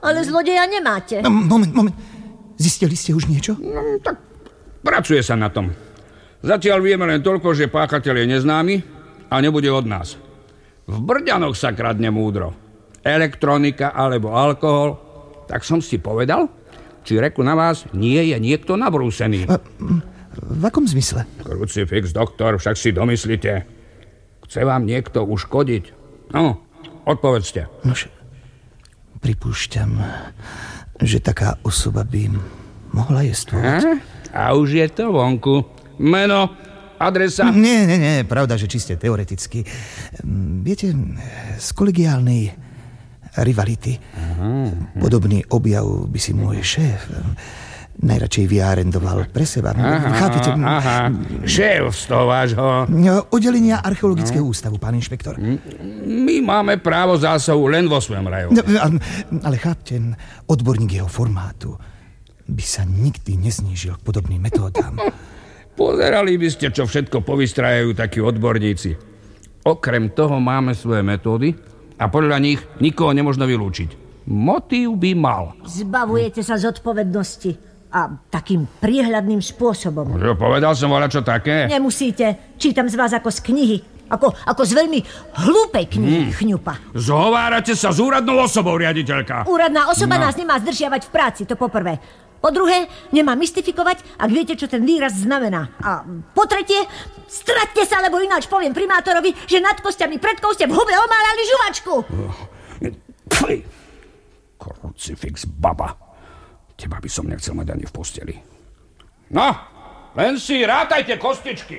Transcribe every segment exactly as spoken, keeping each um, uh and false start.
Ale zlodeja nemáte. No, moment, moment. Zistili ste už niečo? No, tak pracuje sa na tom. Zatiaľ vieme len toľko, že páchateľ je neznámy a nebude od nás. V Brďanoch sa kradne múdro. Elektronika alebo alkohol. Tak som si povedal, či reku na vás nie je niekto nabrúsený. A, v akom zmysle? Krucifix, doktor, však si domyslíte. Chce vám niekto uškodiť? No, odpovedzte. Nož, pripúšťam, že taká osoba by mohla jestvovať. A už je to vonku. Meno, adresa? Nie, nie, nie, pravda, že čiste teoreticky. Viete, z kolegiálnej rivality. Aha. Podobný objav by si môj šéf najradšej vyarendoval pre seba. Aha, Chápete? Aha, šéf z toho vášho... Oddelenia archeologického no. ústavu, pán inšpektor. My máme právo zásahu len vo svojom rajone. No, ale chápte, odborník jeho formátu by sa nikdy neznížil k podobným metódám. Pozerali by ste, čo všetko povystrajajú takí odborníci. Okrem toho máme svoje metódy a podľa nich nikoho nemožno vylúčiť. Motív by mal. Zbavujete sa zodpovednosti a takým priehľadným spôsobom. Že povedal som voľačo také? Nemusíte. Čítam z vás ako z knihy. Ako, ako z veľmi hlúpej knihy, hmm. chňupa. Zhovárate sa s úradnou osobou, riaditeľka. Úradná osoba no. nás nemá zdržiavať v práci, to poprvé. Po druhé, nemá mystifikovať, ak viete, čo ten výraz znamená. A po tretie, straťte sa, lebo ináč poviem primátorovi, že nad kostiami predkov ste v hube omálali žuvačku. Pfej. Krucifix, baba. Teba by som nechcel mať ani v posteli. No, len si rátajte kostičky.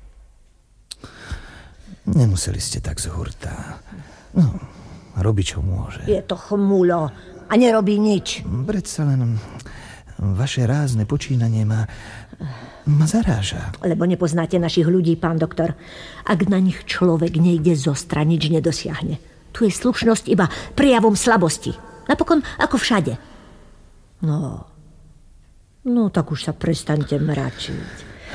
Nemuseli ste tak z hurta. No, robí, čo môže. Je to chmulo a nerobí nič. Predsa len vaše rázne počínanie ma, ma zaráža. Lebo nepoznáte našich ľudí, pán doktor. Ak na nich človek niekde zostra, nič nedosiahne. Tu je slušnosť iba prejavom slabosti. Napokon ako všade. No, no tak už sa prestaňte mračiť.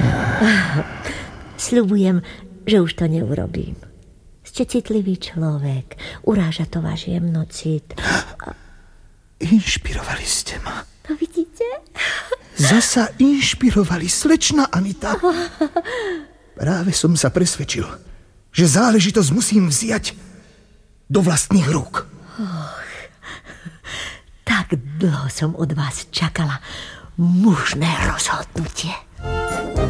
Sľubujem, že už to neurobím. Ste citlivý človek. Uráža to váš jemnocit. A... Inšpirovali ste ma. To vidíte? Zasa inšpirovali, slečna Anita. Práve som sa presvedčil, že záležitosť musím vziať do vlastných rúk. Och, tak dlho som od vás čakala mužné rozhodnutie.